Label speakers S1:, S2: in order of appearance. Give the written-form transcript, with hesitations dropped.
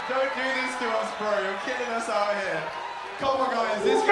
S1: Don't do this to us, bro. You're killing us out here. Come on, guys. This